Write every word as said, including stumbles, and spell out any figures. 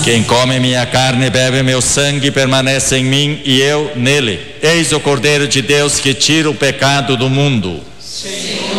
Quem come minha carne e bebe meu sangue permanece em mim e eu nele. Eis o Cordeiro de Deus que tira o pecado do mundo. Senhor,